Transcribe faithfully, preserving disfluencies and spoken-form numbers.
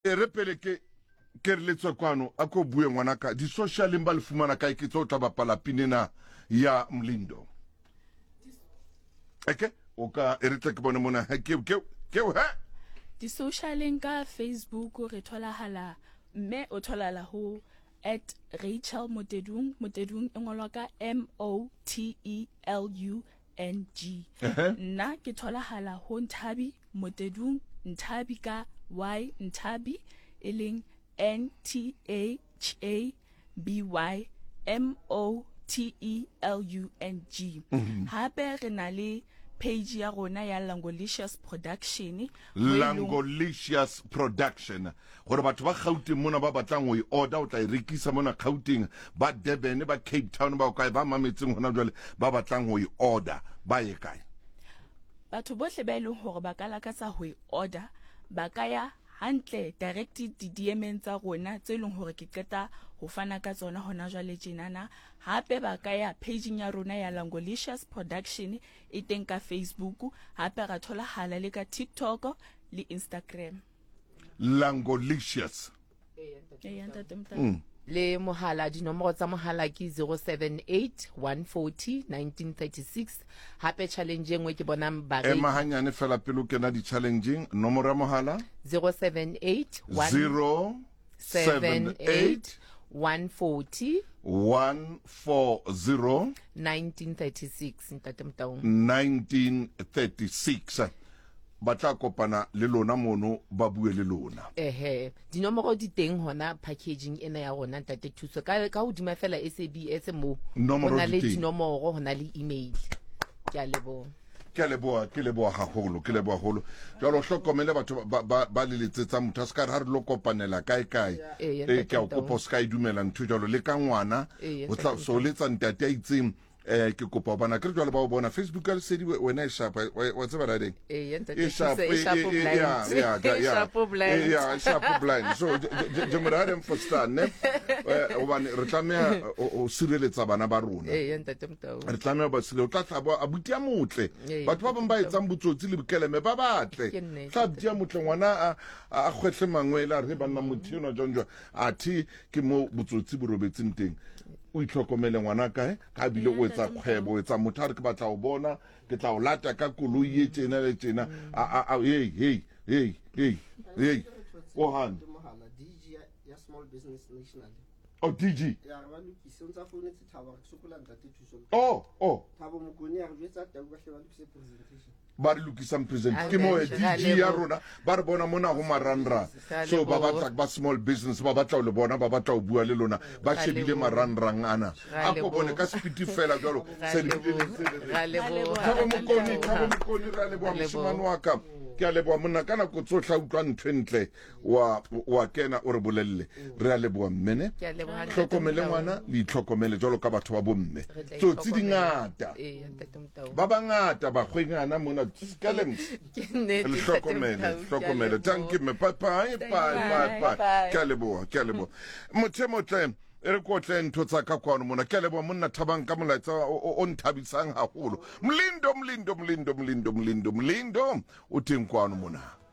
e re pele ke ke re letswa kwano a ko bue ngwanaka di social mba le fumana kae ke tlo tla bapala pinena ya Mlindo eke o ka e re tle ke bone mona ke ke ke ha di social nka Facebook re tholahala mme o tholala ho at Rachel Motedung Motedung engolwa ka M O T E L U N G nna ke tholahala ho Nthabi Motedung Nthabi ka Y Nthabi eling N T H A B Y M O T E L U N G hape re na le page ya rona ya Langolicious Production Langolicious Production gore batho ba Gauteng mona ba batlang go i-order o tla e rekisa mona Gauteng ba Durban ba Cape Town ba kae ba mametseng hona jwale ba batlang go i-order ba ye kae batho bohle ba ileng hore ba ka lakatsa ho i-order ba ka ya hantle directed di D M tsa rona tse leng hore ke qeta ho fana ka tsona hona jwale tjenana hape ba ka ya page ya rona ya Langolicious Production e teng ka Facebook hape ra thola hala le ka TikTok le Instagram Langolicious e yanta temta le mohala di nomoro tsa mohala ke zero seven eight one four zero nineteen thirty-six hape challenge engwe ke bona ba re e mahanyane fela pelo ke na di challenging nomoro ya mohala zero seven eight zero seven eight one four zero one four zero nineteen thirty-six ntate Mtaung nineteen thirty-six batla kopana le lona mono ba bue le lona ehe dinomoro di teng hona packaging ena ya rona ntate Thuso ka ka hodima fela S A B S mo hona le dinomoro hona le email ke a lebo ke a leboa ke leboa haholo ke leboa haholo jalo hlokomele batho ba le letsetsa motho a ska re lo kopanela kae kae e ke a kopa ska e dumela ntho jalo le ka ngwana o tla so letsa ntate a itseng eh ke kopa bana ke jwale ba o bona Facebook al sedi wena e sharp wa tseba ra ding eh yenta e sharp e sharp blind ya ya ya ya sharp blind so je mo ra dem forstan ne o bana re tlameha o sireletsa bana ba rona eh yenta temtao re tlameha ba sile o tla tlabo a butia motle batho ba bang ba etsang botsotsi le bokeleme ba batle tla butia motle ngwana a kgwetle mangwela re bana motho no jonjwa athi ke mo botsotsi bo robetseng teng o itlhokomele ngwana kae ka bile o etsa kgwebo o etsa motho a re ke batla o bona ke tla o lata ka koloi e tjena le tjena a a hey hey hey hey hey o han D G ya Small Business National oh D G ya ba lokise ntsa phone tse thaba re sokola ntate Thuso oh oh thabo mokoni ya re jwetsa tau ba hle ba lokise presentation ba re lokisang present ke mo D G ya rona ba re bona mona go maranra so ba batla ba small business ba batla le bona ba batla o bua le lona ba shebile maranrang ana a ko bone ka speed fela jalo se le le thabo mokoni thabo mokoni ra le bona mosimane wa ka ke a leboa monna kana go tsotla utlwa ntwentle wa wa kena o re bolelle re a leboa mmene hlokomele ngwana le itlhokomele jalo ka batho ba bomme so tsi dingata ba bangata ba kgwengana mona skeleng le hlokomele hlokomele thank you me bye bye bye bye ke a leboa ke a leboa motho motle e re ko tle ntho tsa ka kwano mona ke a leboa monna Thabang ka molaetsa o nthabisang haholo Mlindo Mlindo Mlindo Mlindo Mlindo Mlindo o teng kwano mona